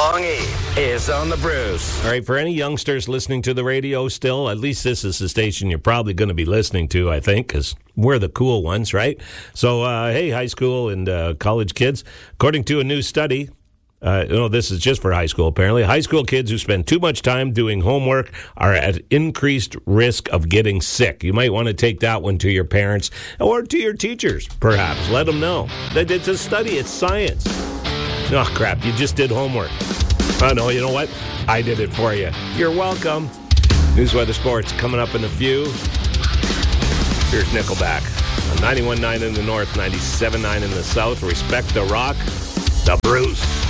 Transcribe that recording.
Long E is on the Bruce. All right, for any youngsters listening to the radio still, at least this is the station you're probably going to be listening to, I think, because we're the cool ones, right? So, hey, high school and college kids, according to a new study, this is just for high school, apparently. High school kids who spend too much time doing homework are at increased risk of getting sick. You might want to take that one to your parents or to your teachers, perhaps. Let them know. It's a study. It's science. Oh, crap. You just did homework. Oh, no, you know what? I did it for you. You're welcome. News, weather, sports coming up in a few. Here's Nickelback. 91.9 in the north, 97.9 in the south. Respect the rock. The Bruce.